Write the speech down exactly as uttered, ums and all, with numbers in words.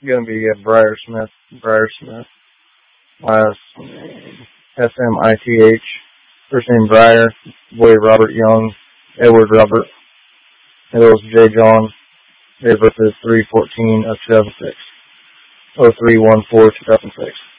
going to be uh, Briar Smith. Briar Smith. Last name S M I T H. First name Briar. Boy Robert Young. Edward Robert. Middle is J. John. Date of birth is three fourteen of two thousand six. oh three one four two thousand six.